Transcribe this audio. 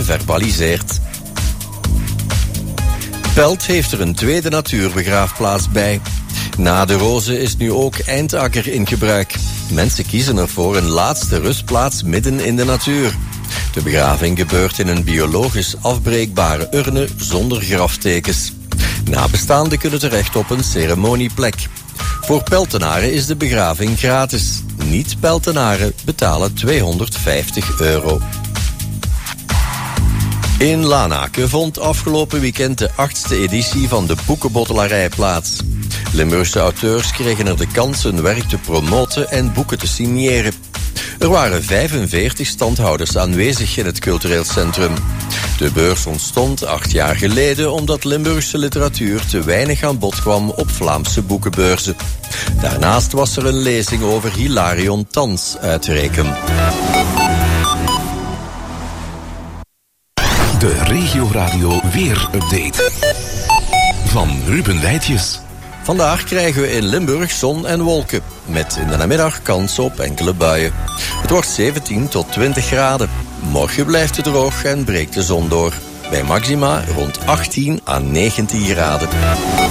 geverbaliseerd. Pelt heeft er een tweede natuurbegraafplaats bij. Na de Roze is nu ook Eindakker in gebruik. Mensen kiezen ervoor een laatste rustplaats midden in de natuur. De begraving gebeurt in een biologisch afbreekbare urne zonder graftekens. Nabestaanden kunnen terecht op een ceremonieplek. Voor Peltenaren is de begraving gratis. Niet-Peltenaren betalen €250. In Lanaken vond afgelopen weekend de 8e editie van de Boekenbottelarij plaats. Limburgse auteurs kregen er de kans hun werk te promoten en boeken te signeren. Er waren 45 standhouders aanwezig in het cultureel centrum. De beurs ontstond 8 jaar geleden omdat Limburgse literatuur te weinig aan bod kwam op Vlaamse boekenbeurzen. Daarnaast was er een lezing over Hilarion Thans uit Rekem. De Regio Radio Weer-update van Ruben Weitjes. Vandaag krijgen we in Limburg zon en wolken, met in de namiddag kans op enkele buien. Het wordt 17 tot 20 graden. Morgen blijft het droog en breekt de zon door. Bij maxima rond 18 à 19 graden.